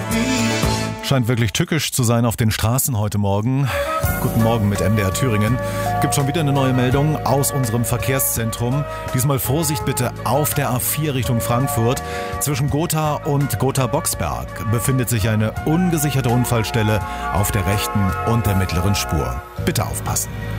Scheint wirklich tückisch zu sein auf den Straßen heute Morgen. Guten Morgen mit MDR Thüringen. Gibt schon wieder eine neue Meldung aus unserem Verkehrszentrum. Diesmal Vorsicht bitte auf der A4 Richtung Frankfurt. Zwischen Gotha und Gotha-Boxberg befindet sich eine ungesicherte Unfallstelle auf der rechten und der mittleren Spur. Bitte aufpassen.